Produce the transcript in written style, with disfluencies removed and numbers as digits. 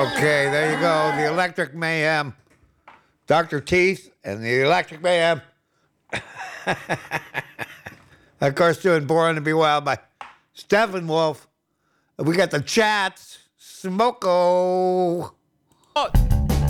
Okay, there you go. The Electric Mayhem. Dr. Teeth and the Electric Mayhem. Of course, doing Born to Be Wild by Steppenwolf. We got the chats. Smoko. Oh.